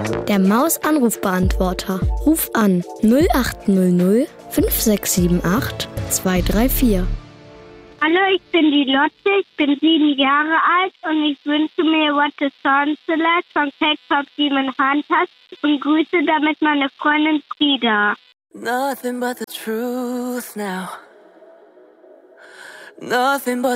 Der Maus-Anrufbeantworter. Ruf an 0800 5678 234. Hallo, ich bin die Lotte, ich bin 7 Jahre alt und ich wünsche mir What a Song Select von K-Pop Demon Hunters und grüße damit meine Freundin Frida. Nothing but the truth now. Nothing but